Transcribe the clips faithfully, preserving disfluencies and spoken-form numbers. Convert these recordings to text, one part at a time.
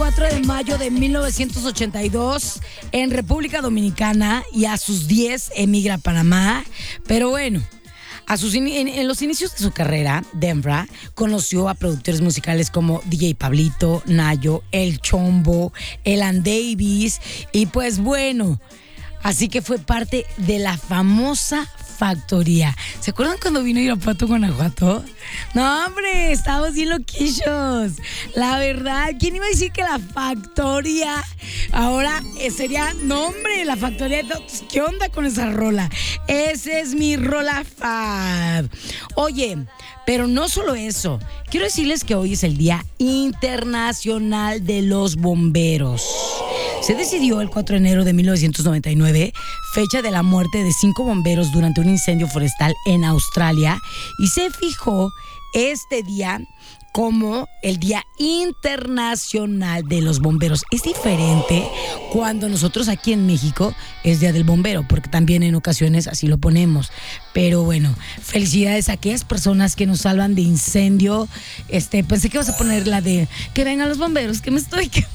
cuatro de mayo de mil novecientos ochenta y dos en República Dominicana y a sus diez emigra a Panamá. Pero bueno, a sus in- en, en los inicios de su carrera, Dembra conoció a productores musicales como D J Pablito, Nayo, El Chombo, Elan Davis y pues bueno, así que fue parte de la famosa Factoría. ¿Se acuerdan cuando vino a Irapuato, Guanajuato? No, hombre, estábamos bien loquillos. La verdad, ¿quién iba a decir que la Factoría ahora eh, sería, no, hombre, la Factoría? ¿Qué onda con esa rola? Esa es mi rola fab. Oye, pero no solo eso. Quiero decirles que hoy es el Día Internacional de los Bomberos. Se decidió el cuatro de enero de mil novecientos noventa y nueve, fecha de la muerte de cinco bomberos durante un incendio forestal en Australia, y se fijó este día como el Día Internacional de los Bomberos. Es diferente cuando nosotros aquí en México es Día del Bombero, porque también en ocasiones así lo ponemos. Pero bueno, felicidades a aquellas personas que nos salvan de incendio. Este, pensé que ibas a poner la de que vengan los bomberos, que me estoy quemando.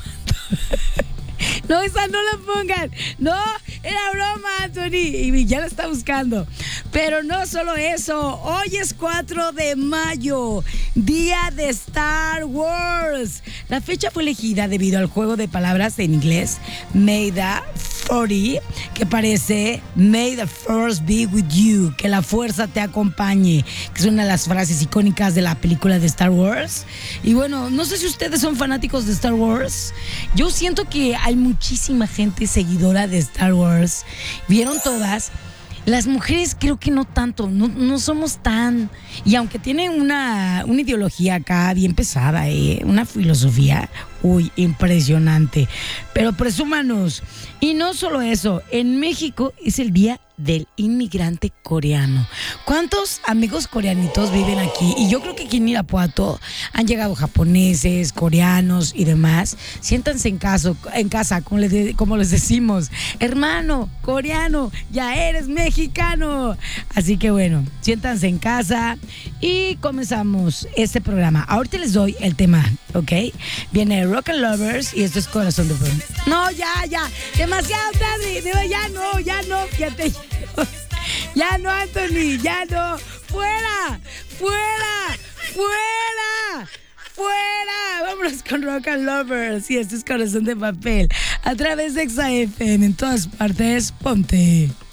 No, esa no la pongan. No, era broma, Anthony. Y ya la está buscando. Pero no solo eso. Hoy es cuatro de mayo, Día de Star Wars. La fecha fue elegida debido al juego de palabras en inglés May the cuarenta, que parece May the Force be with you, que la fuerza te acompañe, que es una de las frases icónicas de la película de Star Wars. Y bueno, no sé si ustedes son fanáticos de Star Wars. Yo siento que hay muchísima gente seguidora de Star Wars. ¿Vieron todas? Las mujeres creo que no tanto, no, no somos tan... Y aunque tienen una, una ideología acá bien pesada, ¿eh? Una filosofía, uy, impresionante. Pero presúmanos. Y no solo eso, en México es el Día del Inmigrante Coreano. ¿Cuántos amigos coreanitos viven aquí? Y yo creo que aquí en Irapuato han llegado japoneses, coreanos y demás. Siéntanse en, caso, en casa, como les, como les decimos. Hermano, coreano, ya eres mexicano. Así que bueno, siéntanse en casa y comenzamos este programa. Ahorita les doy el tema, ¿ok? Viene Rock and Lovers y esto es Corazón de Fuego. No, ya, ya, demasiado tarde. Ya no, ya no, fíjate. Ya no, Anthony, ya no. ¡Fuera! ¡Fuera! ¡Fuera! ¡Fuera! Vámonos con Rock and Lovers. Y esto es Corazón de Papel. A través de Exa F M en todas partes. Ponte.